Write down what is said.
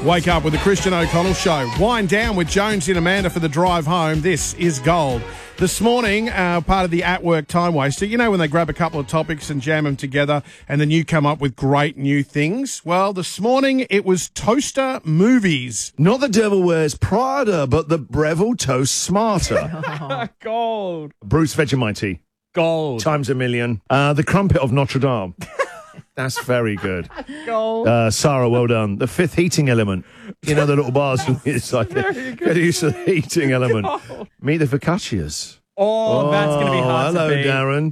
Wake up with the Christian O'Connell Show. Wind down with Jones and Amanda for the drive home. This is gold. This morning, part of the At Work Time Waster, you know when they grab a couple of topics and jam them together and then you come up with great new things? Well, this morning it was toaster movies. Not the Devil Wears Prada, but the Breville Toast Smarter. Gold. Bruce Vegemite. Gold. Times a million. The Crumpet of Notre Dame. That's very good. Gold. Sarah, well done. The Fifth Heating Element. You know the little bars. It's like get used to the heating element. Gold. Meet the Focaccias. Oh, that's going to be hard hello, to beat. Darren.